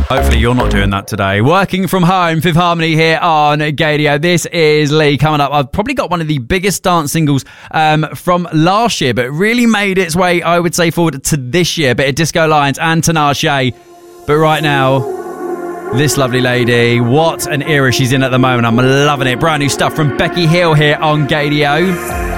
Hopefully you're not doing that today. Working from home, Fifth Harmony here on Gadio. This is Lee coming up. I've probably got one of the biggest dance singles from last year, but it really made its way, I would say, forward to this year. Bit of Disco Lions and Tinashe. But right now, this lovely lady, what an era she's in at the moment. I'm loving it. Brand new stuff from Becky Hill here on Gadio.